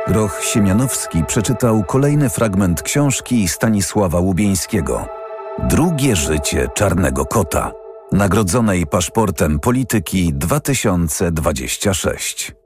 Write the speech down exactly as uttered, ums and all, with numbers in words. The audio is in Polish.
Roch Siemianowski przeczytał kolejny fragment książki Stanisława Łubieńskiego „Drugie życie czarnego kota”, nagrodzonej Paszportem Polityki dwa tysiące dwudziesty szósty.